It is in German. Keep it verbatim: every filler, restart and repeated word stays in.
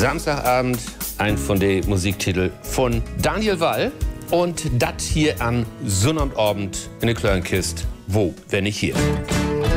Samstagabend, ein von den Musiktiteln von Daniel Wall. Und das hier an Sonnabend in der kleinen Kiste. Wo, wenn nicht hier?